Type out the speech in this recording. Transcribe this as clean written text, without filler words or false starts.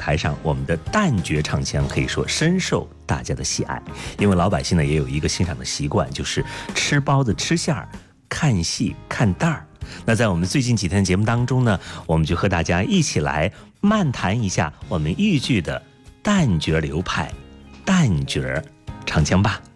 台上，我们的旦角唱腔可以说深受大家的喜爱。因为老百姓呢也有一个欣赏的习惯，就是吃包子吃馅儿，看戏看旦儿。那在我们最近几天的节目当中呢，我们就和大家一起来漫谈一下我们豫剧的旦角流派、旦角唱腔吧。